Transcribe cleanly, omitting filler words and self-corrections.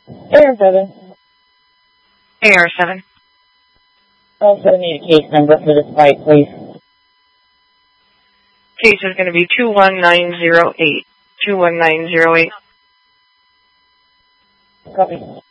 AR7. AR7. Also need a case number for this fight, please. Case is going to be 21908. 21908. Copy.